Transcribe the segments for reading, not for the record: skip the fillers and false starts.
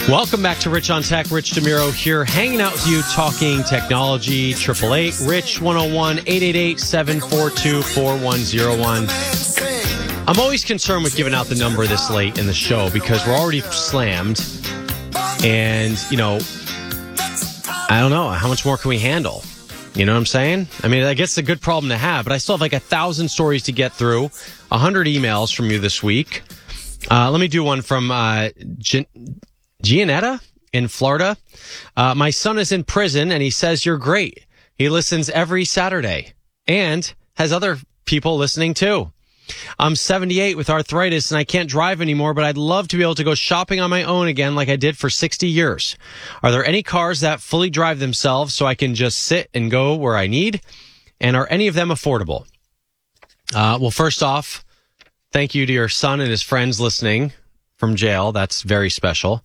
Welcome back to Rich on Tech. Rich DeMuro here, hanging out with you, talking technology. 888-RICH-101, 888-742-4101. I'm always concerned with giving out the number this late in the show because we're already slammed. And, I don't know. How much more can we handle? You know what I'm saying? I mean, I guess it's a good problem to have, but I still have like 1,000 stories to get through, 100 emails from you this week. Let me do one from Gianetta in Florida. My son is in prison and he says you're great. He listens every Saturday and has other people listening too. I'm 78 with arthritis and I can't drive anymore, but I'd love to be able to go shopping on my own again like I did for 60 years. Are there any cars that fully drive themselves so I can just sit and go where I need? And are any of them affordable? Well, first off, thank you to your son and his friends listening from jail. That's very special.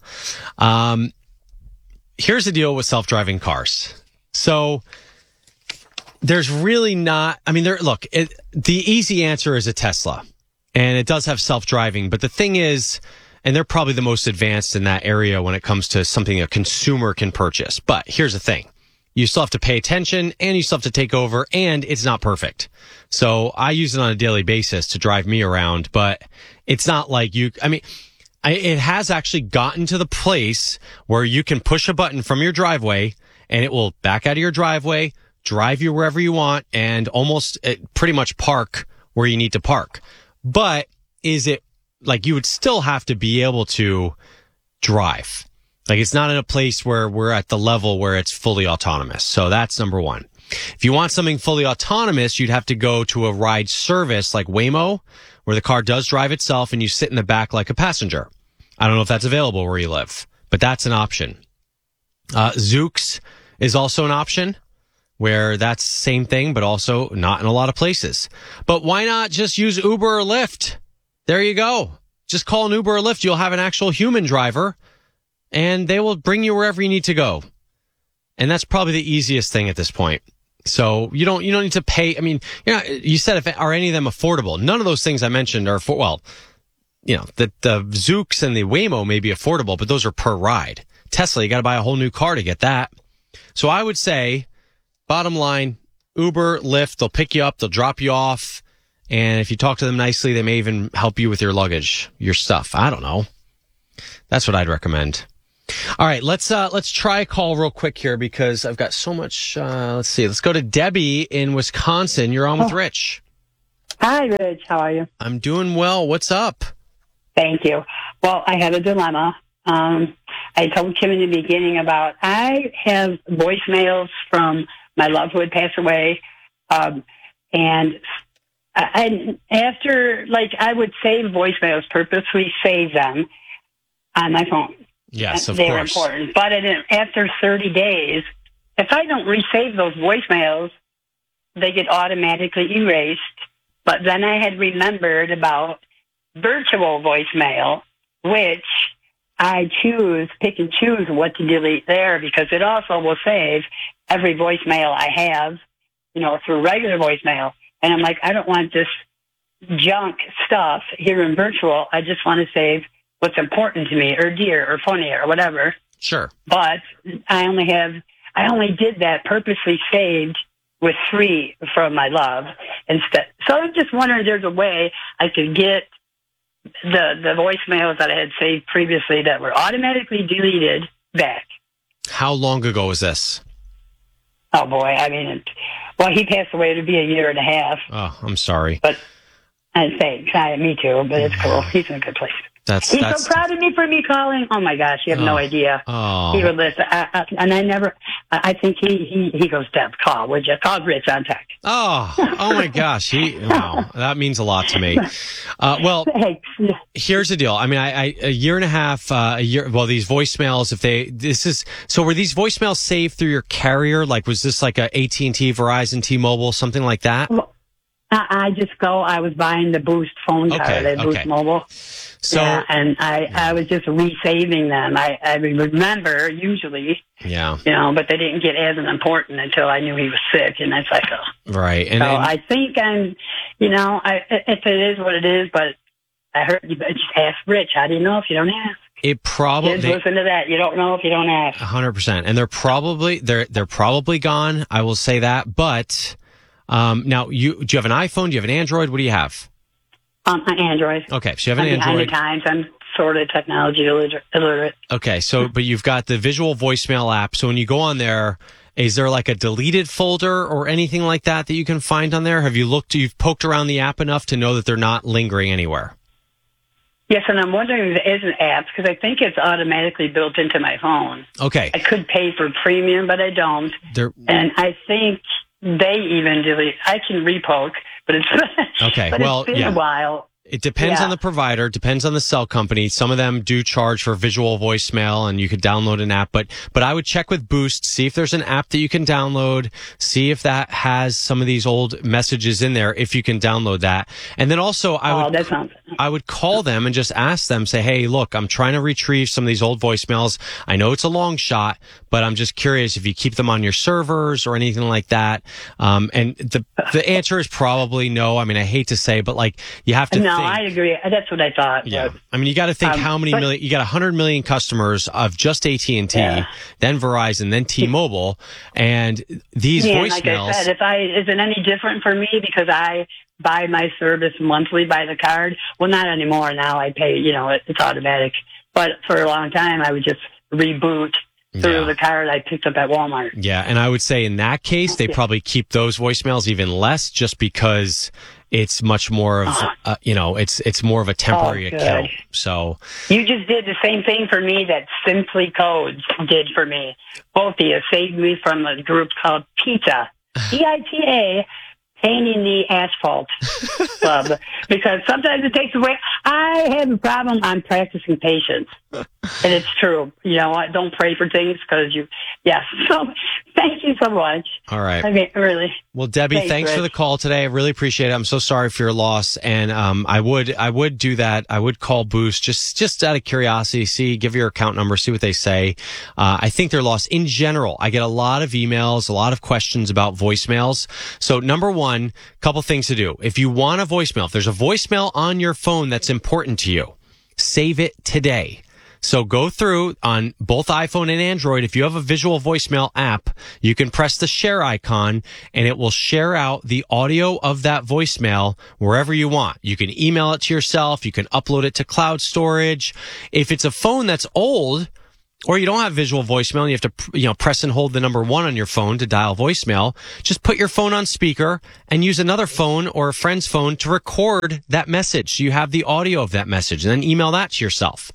Here's the deal with self-driving cars. So there's really not, the easy answer is a Tesla, and it does have self-driving. But the thing is, and they're probably the most advanced in that area when it comes to something a consumer can purchase. But here's the thing. You still have to pay attention and you still have to take over, and it's not perfect. So I use it on a daily basis to drive me around, but it's not like it has actually gotten to the place where you can push a button from your driveway and it will back out of your driveway, drive you wherever you want, and almost pretty much park where you need to park. But is it like you would still have to be able to drive? Like it's not in a place where we're at the level where it's fully autonomous. So that's number one. If you want something fully autonomous, you'd have to go to a ride service like Waymo, where the car does drive itself and you sit in the back like a passenger. I don't know if that's available where you live, but that's an option. Zoox is also an option where that's the same thing, but also not in a lot of places. But why not just use Uber or Lyft? There you go. Just call an Uber or Lyft. You'll have an actual human driver and they will bring you wherever you need to go. And that's probably the easiest thing at this point. So you don't need to pay. I mean, you said, are any of them affordable? None of those things I mentioned are the Zoox and the Waymo may be affordable, but those are per ride. Tesla, you got to buy a whole new car to get that. So I would say, bottom line, Uber, Lyft, they'll pick you up, they'll drop you off. And if you talk to them nicely, they may even help you with your luggage, your stuff. I don't know. That's what I'd recommend. All right, let's try a call real quick here because I've got so much. Let's see. Let's go to Debbie in Wisconsin. You're on with Rich. Hi, Rich. How are you? I'm doing well. What's up? Thank you. Well, I have a dilemma. I told Kim in the beginning about I have voicemails from my love who had passed away, and after I would save voicemails, purposely save them on my phone. Yes, of they course. Were important. But after 30 days, if I don't resave those voicemails, they get automatically erased. But then I had remembered about virtual voicemail, which I pick and choose what to delete there because it also will save every voicemail I have, through regular voicemail. And I'm like, I don't want this junk stuff here in virtual. I just want to save what's important to me or dear or funny or whatever. Sure. But I only did that purposely saved with 3 from my love instead. So I'm just wondering if there's a way I could get the voicemails that I had saved previously that were automatically deleted back. How long ago was this? Oh boy. He passed away to be a year and a half. Oh, I'm sorry. But thanks. Me too, but it's cool. He's in a good place. He's so proud of me for me calling. Oh my gosh, you have no idea. Oh. He would listen, I think he goes, Deb, call. Would you call Rich on Tech? Oh my gosh, wow, that means a lot to me. Well, Thanks. Here's the deal. A year and a half, these voicemails, were these voicemails saved through your carrier? Like, was this like a AT&T, Verizon, T-Mobile, something like that? Well, I was buying the Boost phone card, Boost Mobile. So, yeah, and I was just resaving them. I remember usually, but they didn't get as important until I knew he was sick, and that's like, right. And I think I'm, if it is what it is, but I heard you just ask Rich. How do you know if you don't ask? It probably Kids listen to that. You don't know if you don't ask. 100%, and they're probably gone. I will say that. But now, do you have an iPhone? Do you have an Android? What do you have? An Android. Okay, so you have an I'm behind Android. the times. I'm sort of technology illiterate. Okay, so but you've got the visual voicemail app. So when you go on there, is there like a deleted folder or anything like that you can find on there? Have you you've poked around the app enough to know that they're not lingering anywhere? Yes, and I'm wondering if there is an app, because I think it's automatically built into my phone. Okay. I could pay for premium, but I don't. And I think they even delete. I can repoke, but it's okay. But well, it's been yeah. a while. It depends on the provider, depends on the cell company. Some of them do charge for visual voicemail, and you could download an app. But I would check with Boost, see if there's an app that you can download, see if that has some of these old messages in there, if you can download that. And then also, I would call them and just ask them, say, hey, look, I'm trying to retrieve some of these old voicemails. I know it's a long shot, but I'm just curious if you keep them on your servers or anything like that. And the answer is probably no. I mean, I hate to say, but like you have to think. I agree. That's what I thought. Yeah. I mean, you got to think how many million, you got 100 million customers of just AT&T, then Verizon, then T-Mobile, and these voicemails. Like I said, is it any different for me because I buy my service monthly by the card? Well, not anymore. Now I pay, it's automatic. But for a long time, I would just reboot through the card I picked up at Walmart. Yeah. And I would say in that case, they probably keep those voicemails even less just because it's much more of, it's more of a temporary account. So you just did the same thing for me that Simply Codes did for me. Both of you saved me from a group called PITA, PITA, painting the asphalt club, because sometimes it takes away. I have a problem. I'm practicing patience, and it's true. Don't pray for things because So thank you so much. All right. I mean, really. Well, Debbie, thanks for the call today. I really appreciate it. I'm so sorry for your loss, and I would do that. I would call Boost just out of curiosity, give your account number, see what they say. I think they're lost in general. I get a lot of emails, a lot of questions about voicemails. So number one, couple things to do. If you want a voicemail, if there's a voicemail on your phone that's important to you, save it today. So go through on both iPhone and Android. If you have a visual voicemail app, you can press the share icon and it will share out the audio of that voicemail wherever you want. You can email it to yourself. You can upload it to cloud storage. If it's a phone that's old, or you don't have visual voicemail and you have to, press and hold the number 1 on your phone to dial voicemail, just put your phone on speaker and use another phone or a friend's phone to record that message. So you have the audio of that message and then email that to yourself.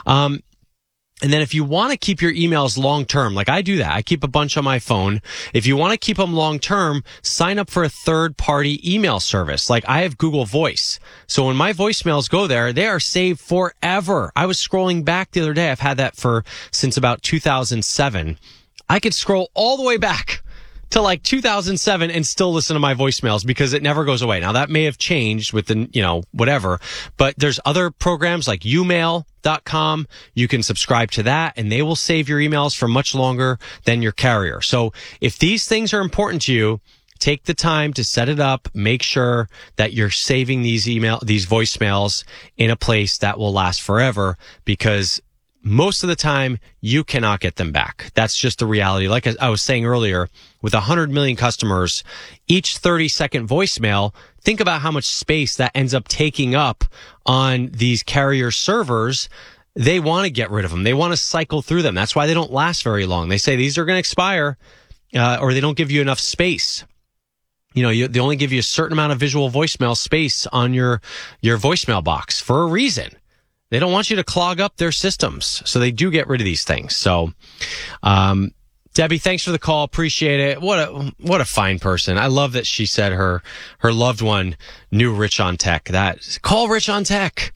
And then if you want to keep your emails long term, like I do that, I keep a bunch on my phone. If you want to keep them long term, sign up for a third party email service. Like I have Google Voice. So when my voicemails go there, they are saved forever. I was scrolling back the other day. I've had that since about 2007. I could scroll all the way back to like 2007 and still listen to my voicemails because it never goes away. Now that may have changed with the, whatever, but there's other programs like Umail.com. You can subscribe to that and they will save your emails for much longer than your carrier. So if these things are important to you, take the time to set it up. Make sure that you're saving these voicemails in a place that will last forever, because most of the time you cannot get them back. That's just the reality. Like I was saying earlier, with 100 million customers, each 30-second voicemail, think about how much space that ends up taking up on these carrier servers. They want to get rid of them. They want to cycle through them. That's why they don't last very long. They say these are going to expire, or they don't give you enough space. They only give you a certain amount of visual voicemail space on your voicemail box for a reason. They don't want you to clog up their systems. So they do get rid of these things. So, Debbie, thanks for the call. Appreciate it. What a fine person. I love that she said her loved one knew Rich on Tech. Call Rich on Tech.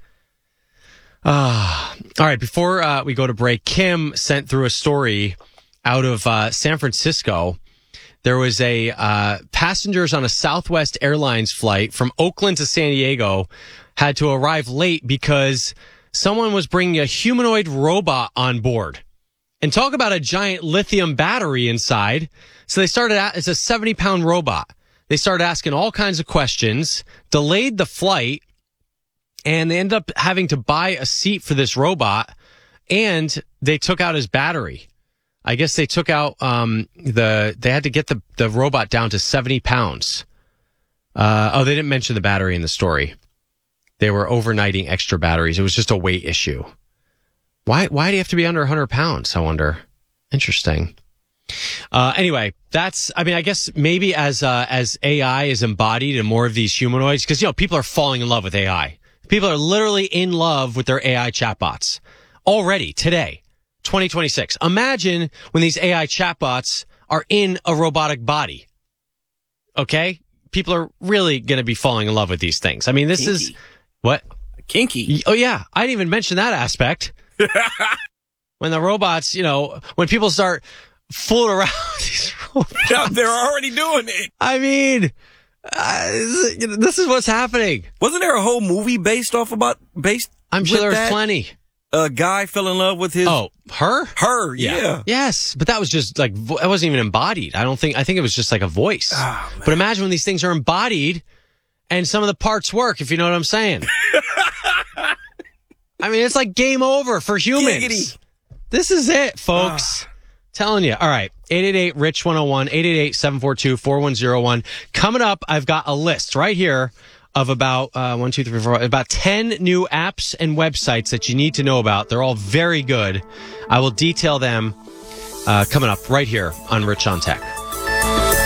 All right. Before we go to break, Kim sent through a story out of San Francisco. There was a passengers on a Southwest Airlines flight from Oakland to San Diego had to arrive late because someone was bringing a humanoid robot on board. And talk about a giant lithium battery inside. So it's a 70-pound robot. They started asking all kinds of questions, delayed the flight, and they ended up having to buy a seat for this robot. And they took out his battery. I guess they took out they had to get the robot down to 70 pounds. They didn't mention the battery in the story. They were overnighting extra batteries. It was just a weight issue. Why do you have to be under 100 pounds, I wonder? Interesting. Anyway, I guess maybe as AI is embodied in more of these humanoids, because, people are falling in love with AI. People are literally in love with their AI chatbots already today. 2026. Imagine when these AI chatbots are in a robotic body. Okay? People are really going to be falling in love with these things. I mean, this is what? Kinky. Oh, yeah. I didn't even mention that aspect. When the robots, when people start fooling around with these robots. They're already doing it. I mean, this is what's happening. Wasn't there a whole movie based? I'm sure there's plenty. A guy fell in love with his... Oh, her? Her, yeah. Yes, but that was just it wasn't even embodied. I think it was just like a voice. Oh, but imagine when these things are embodied and some of the parts work, if you know what I'm saying. I mean, it's like game over for humans. Giggity. This is it, folks. Telling you. All right. 888-RICH-101, 888-742-4101. Coming up, I've got a list right here of about about 10 new apps and websites that you need to know about. They're all very good. I will detail them coming up right here on Rich on Tech.